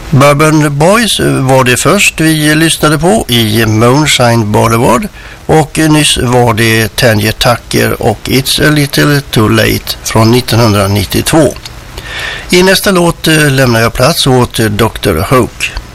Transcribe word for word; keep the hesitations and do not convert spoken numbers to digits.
Bourbon Boys var det först vi lyssnade på i Moonshine Boulevard, och nyss var det Tanya Tucker och It's a Little Too Late från nittonhundranittiotvå. I nästa låt lämnar jag plats åt doktor Hoke.